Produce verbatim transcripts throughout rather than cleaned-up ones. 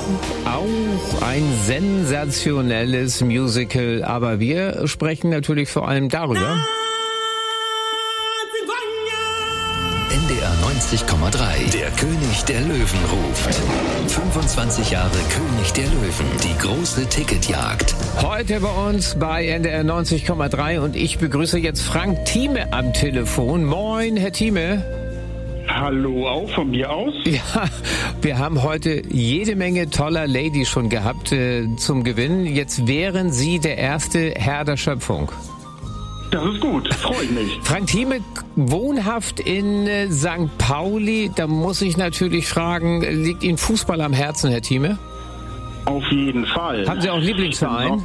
Auch ein sensationelles Musical, aber wir sprechen natürlich vor allem darüber. N D R neunzig Komma drei. Der König der Löwen ruft. fünfundzwanzig Jahre König der Löwen. Die große Ticketjagd. Heute bei uns bei N D R neunzig Komma drei und ich begrüße jetzt Frank Thieme am Telefon. Moin, Herr Thieme. Hallo, auch von mir aus? Ja, wir haben heute jede Menge toller Ladies schon gehabt äh, zum Gewinnen. Jetzt wären Sie der erste Herr der Schöpfung. Das ist gut, freut mich. Frank Thieme, wohnhaft in äh, Sankt Pauli. Da muss ich natürlich fragen, liegt Ihnen Fußball am Herzen, Herr Thieme? Auf jeden Fall. Haben Sie auch einen Lieblingsverein?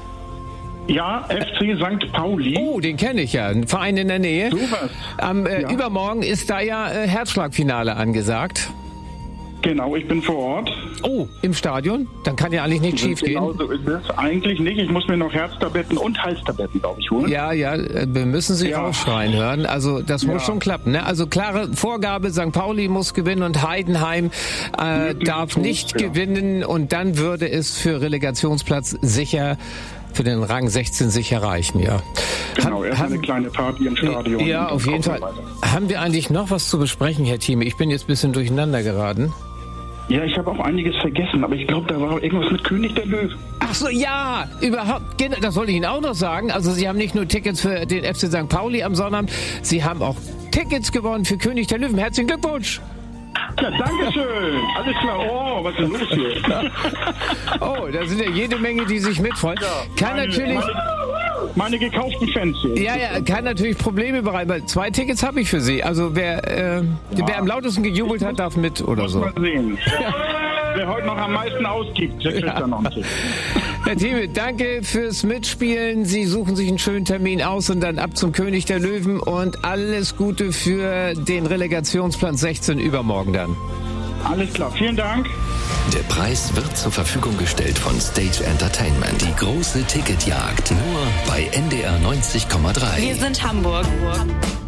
Ja, F C Sankt Pauli. Oh, den kenne ich ja. Ein Verein in der Nähe. So was. Am äh, Ja. Übermorgen ist da ja äh, Herzschlagfinale angesagt. Genau, ich bin vor Ort. Oh, im Stadion? Dann kann ja eigentlich nichts schief gehen. Genau so ist es. Eigentlich nicht. Ich muss mir noch Herztabletten und Halstabletten, glaube ich, holen. Ja, ja, äh, wir müssen Sie Ja. aufschreien hören. Also das muss Ja. schon klappen. Ne? Also klare Vorgabe, Sankt Pauli muss gewinnen und Heidenheim äh, Wirklich darf gut, nicht ja. gewinnen. Und dann würde es für Relegationsplatz sicher, für den Rang sechzehn sicher reichen, ja. Genau, Haben- erst haben- eine kleine Party im Stadion. Ja, und auf dann jeden Fall. gucken wir weiter. Haben wir eigentlich noch was zu besprechen, Herr Thieme? Ich bin jetzt ein bisschen durcheinander geraten. Ja, ich habe auch einiges vergessen, aber ich glaube, da war irgendwas mit König der Löwen. Ach so, ja, überhaupt, genau, das wollte ich Ihnen auch noch sagen. Also Sie haben nicht nur Tickets für den F C Sankt Pauli am Sonnabend, Sie haben auch Tickets gewonnen für König der Löwen. Herzlichen Glückwunsch! Ja, danke schön. Alles klar. Oh, was ist denn los hier? Oh, da sind ja jede Menge, die sich mitfreuen. Kann Meine- natürlich, Meine, meine gekauften Fans hier. ja, ja, kann natürlich Probleme bereiten, weil zwei Tickets habe ich für Sie. Also wer, äh, wer am lautesten gejubelt hat, darf mit oder Muss so. mal sehen. Wer heute noch am meisten ausgibt, der kriegt Ja. dann noch ein Ticket. Herr Thieme, danke fürs Mitspielen. Sie suchen sich einen schönen Termin aus und dann ab zum König der Löwen und alles Gute für den Relegationsplatz sechzehn übermorgen dann. Alles klar, vielen Dank. Der Preis wird zur Verfügung gestellt von Stage Entertainment. Die große Ticketjagd. Nur bei N D R neunzig Komma drei. Wir sind Hamburg.